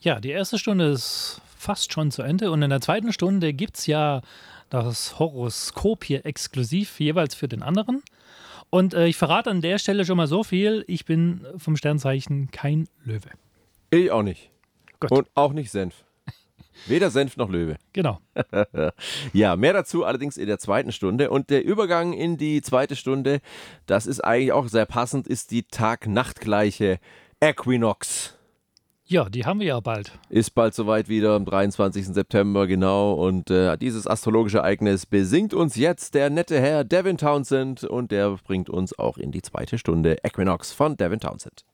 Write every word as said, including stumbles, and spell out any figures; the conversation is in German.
Ja, die erste Stunde ist fast schon zu Ende und in der zweiten Stunde gibt es ja das Horoskop hier exklusiv jeweils für den anderen. Und äh, ich verrate an der Stelle schon mal so viel, ich bin vom Sternzeichen kein Löwe. Ich auch nicht. Gut. Und auch nicht Senf. Weder Senf noch Löwe. Genau. Ja, mehr dazu allerdings in der zweiten Stunde. Und der Übergang in die zweite Stunde, das ist eigentlich auch sehr passend, ist die Tag-Nacht-gleiche Äquinox. Ja, die haben wir ja bald. Ist bald soweit wieder, am dreiundzwanzigsten September, genau. Und äh, dieses astrologische Ereignis besingt uns jetzt der nette Herr Devin Townsend. Und der bringt uns auch in die zweite Stunde Äquinox von Devin Townsend.